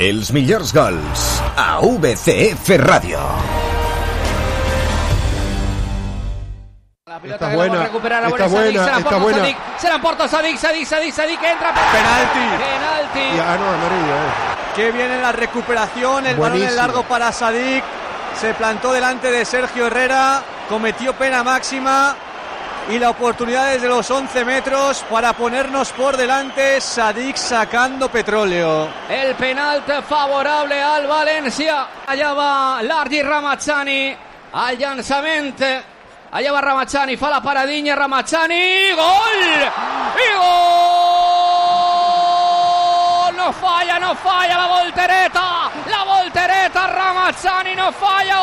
Els millors gols a VCF Ràdio. La pelota que buena, recuperar ahora está buena. Se la emporta Sadik, entra. Penalti. Ya no, amarillo. Qué viene la recuperación, el balón en largo para Sadik. Se plantó delante de Sergio Herrera, cometió pena máxima y la oportunidad desde los 11 metros para ponernos por delante. Sadik sacando petróleo. El penalti favorable al València. Allà va Largi Ramazzani al llançament. Allà va Ramazzani, fa la paradinha Ramazzani, gol! I gol! No falla la voltereta Ramazzani no falla,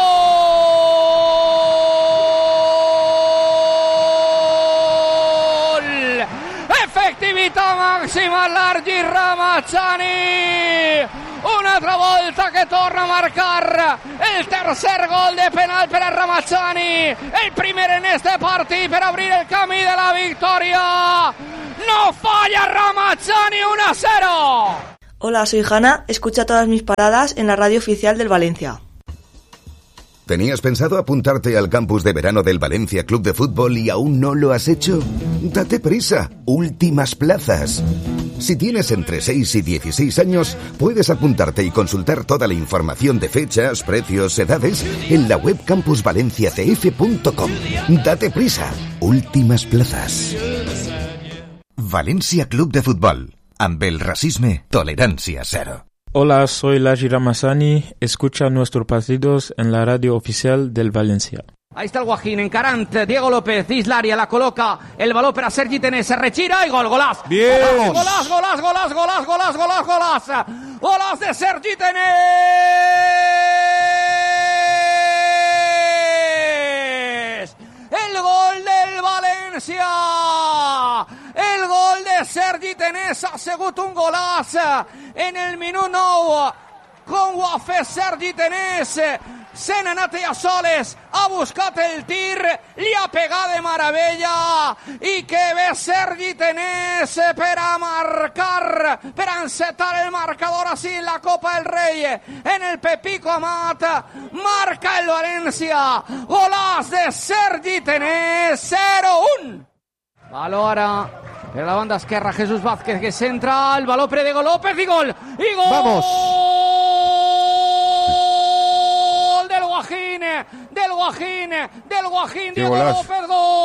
gol! Efectività màxima Largi Ramazzani, una altra volta che torna a marcar el tercer gol de penal per a Ramazzani, el primer en este partit per abrir el camí de la victòria. No falla Ramazzani, 1-0. Hola, soy Hanna, escucha todas mis paradas en la radio oficial del Valencia. ¿Tenías pensado apuntarte al campus de verano del Valencia Club de Fútbol y aún no lo has hecho? Date prisa, últimas plazas. Si tienes entre 6 y 16 años, puedes apuntarte y consultar toda la información de fechas, precios, edades en la web campusvalenciacf.com. Date prisa, últimas plazas. Valencia Club de Fútbol. Amb el racisme, tolerancia cero. Hola, soy Largi Ramazzani. Escucha nuestros partidos en la radio oficial del Valencia. Ahí está el Guajín, encarant, Diego López, dins l'àrea, la col·loca, el baló per a Sergi Tenés, se retira i gol, golàs! Bien! Golàs de Sergi Tenés! El gol del València! El gol de Sergi Tenés ha sigut un golàs en el minut 9. Com ho ha fet Sergi Tenés? Se n'ha anat a soles, ha buscat el tir, li ha pegat de meravella i que ve Sergi Tenés per a marcar, per a encetar el marcador així en la Copa del Rei, en el Pepico Amat, marca el València, golàs de Sergi Tenés, 0-1. Baló ara per la banda esquerra, Jesús Vázquez que centra, el baló per Diego López i gol! I gol! ¡Vamos! Del Guajín, Diego golazo. López,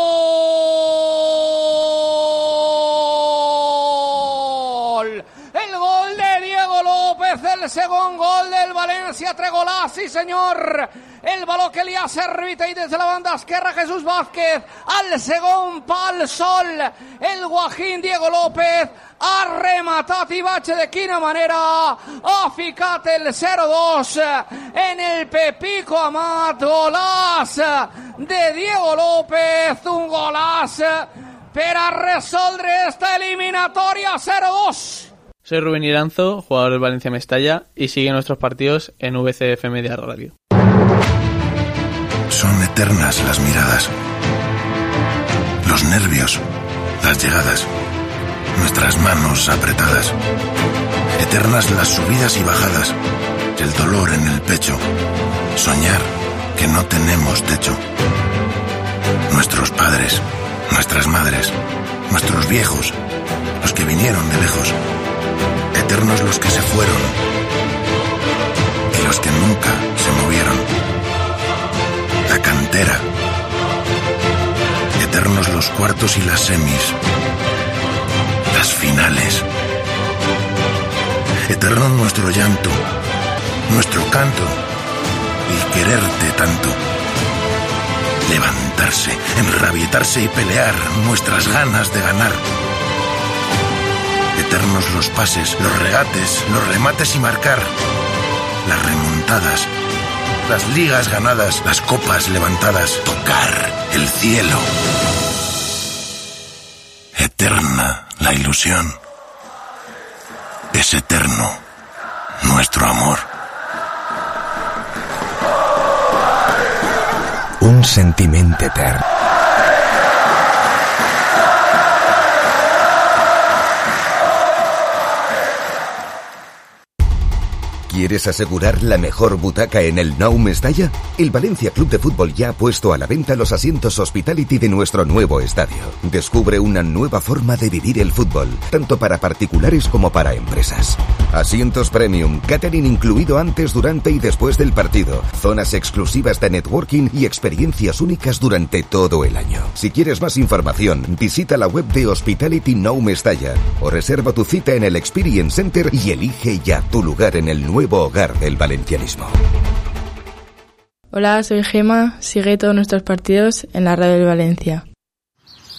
gol! El gol de Diego López, el segon gol del València, 3 golàs, sí senyor! El baló que li ha servit ahí des de la banda esquerra Jesús Vázquez, al segon pal sol, el Guajín Diego López ha rematat i vaig de quina manera, ha ficat el 0-2 en el Pepico Amat, golàs de Diego López, un golàs per a resoldre esta eliminatoria, 0-2. Soy Rubén Iranzo, jugador del Valencia Mestalla, y sigue nuestros partidos en VCF Media Radio. Son eternas las miradas, los nervios, las llegadas, nuestras manos apretadas, eternas las subidas y bajadas, el dolor en el pecho, soñar que no tenemos techo. Nuestros padres, nuestras madres, nuestros viejos, los que vinieron de lejos, eternos los que se fueron y los que nunca se movieron. La cantera, eternos los cuartos y las semis, las finales, eterno nuestro llanto, nuestro canto y quererte tanto. Levantarse, enrabietarse y pelear, nuestras ganas de ganar. Eternos los pases, los regates, los remates y marcar, las remontadas, las ligas ganadas, las copas levantadas, tocar el cielo. Eterna la ilusión. Es eterno nuestro amor. Un sentiment etern. ¿Quieres asegurar la mejor butaca en el Nou Mestalla? El Valencia Club de Fútbol ya ha puesto a la venta los asientos Hospitality de nuestro nuevo estadio. Descubre una nueva forma de vivir el fútbol, tanto para particulares como para empresas. Asientos premium, catering incluido antes, durante y después del partido, zonas exclusivas de networking y experiencias únicas durante todo el año. Si quieres más información, visita la web de Hospitality Nou Mestalla o reserva tu cita en el Experience Center y elige ya tu lugar en el nuevo hogar del valencianismo. Hola, soy Gema. Sigue todos nuestros partidos en la radio del Valencia.